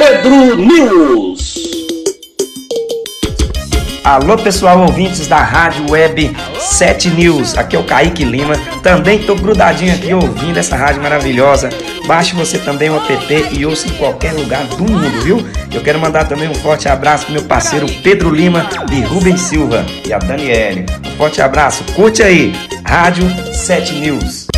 Pedro News. Alô pessoal, ouvintes da Rádio Web 7 News, aqui é o Kaique Lima, também tô grudadinho aqui ouvindo essa rádio maravilhosa. Baixe você também o app e ouça em qualquer lugar do mundo, viu? Eu quero mandar também um forte abraço pro meu parceiro Pedro Lima e Rubens Silva e a Daniele. Um forte abraço, curte aí, Rádio 7 News.